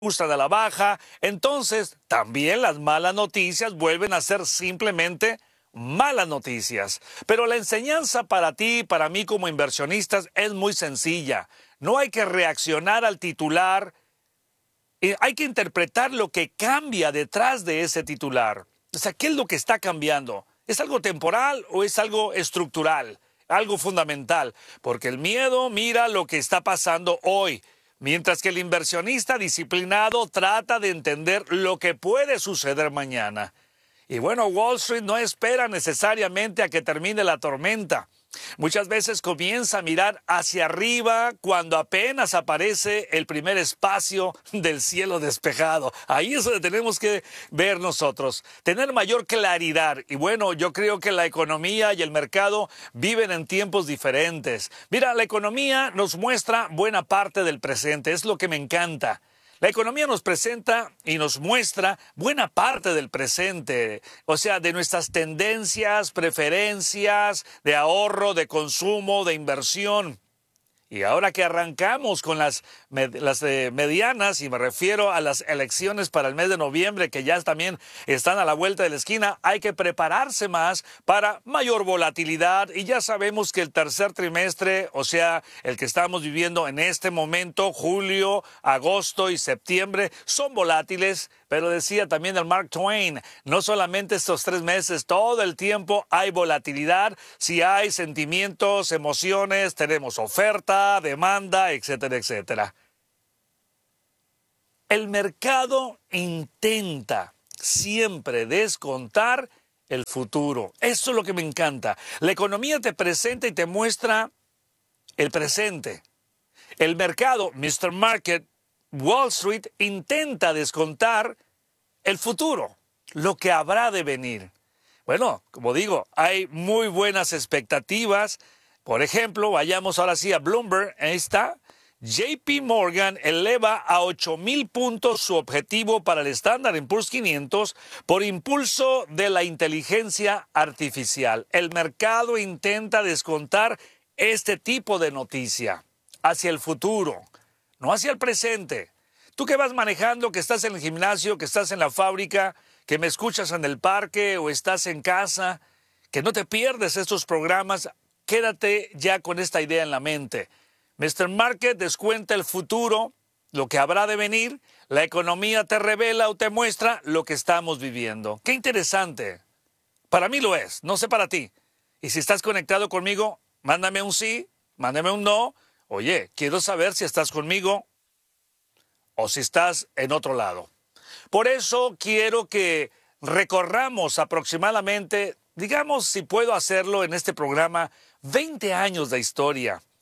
ajustan a la baja, entonces también las malas noticias vuelven a ser simplemente malas noticias. Pero la enseñanza para ti, para mí como inversionistas, es muy sencilla. No hay que reaccionar al titular, hay que interpretar lo que cambia detrás de ese titular. O sea, ¿qué es lo que está cambiando? ¿Es algo temporal o es algo estructural? Algo fundamental, porque el miedo mira lo que está pasando hoy, mientras que el inversionista disciplinado trata de entender lo que puede suceder mañana. Y bueno, Wall Street no espera necesariamente a que termine la tormenta. Muchas veces comienza a mirar hacia arriba cuando apenas aparece el primer espacio del cielo despejado. Ahí es donde tenemos que ver nosotros, tener mayor claridad. Y bueno, yo creo que la economía y el mercado viven en tiempos diferentes. Mira, la economía nos muestra buena parte del presente, es lo que me encanta. La economía nos presenta y nos muestra buena parte del presente, o sea, de nuestras tendencias, preferencias, de ahorro, de consumo, de inversión. Y ahora que arrancamos con las medianas, y me refiero a las elecciones para el mes de noviembre, que ya también están a la vuelta de la esquina, hay que prepararse más para mayor volatilidad. Y ya sabemos que el tercer trimestre, o sea, el que estamos viviendo en este momento, julio, agosto y septiembre, son volátiles. Pero decía también el Mark Twain, no solamente estos 3 meses, todo el tiempo hay volatilidad. Si hay sentimientos, emociones, tenemos oferta, demanda, etcétera, etcétera. El mercado intenta siempre descontar el futuro. Eso es lo que me encanta. La economía te presenta y te muestra el presente. El mercado, Mr. Market, Wall Street, intenta descontar el futuro, lo que habrá de venir. Bueno, como digo, hay muy buenas expectativas. Por ejemplo, vayamos ahora sí a Bloomberg. Ahí está. JP Morgan eleva a 8,000 puntos su objetivo para el Standard & Poor's 500 por impulso de la inteligencia artificial. El mercado intenta descontar este tipo de noticia hacia el futuro, no hacia el presente. Tú que vas manejando, que estás en el gimnasio, que estás en la fábrica, que me escuchas en el parque o estás en casa, que no te pierdes estos programas, quédate ya con esta idea en la mente. Mr. Market descuenta el futuro, lo que habrá de venir, la economía te revela o te muestra lo que estamos viviendo. ¡Qué interesante! Para mí lo es, no sé para ti. Y si estás conectado conmigo, mándame un sí, mándame un no. Oye, quiero saber si estás conmigo o si estás en otro lado. Por eso quiero que recorramos aproximadamente, digamos, si puedo hacerlo en este programa, 20 años de historia.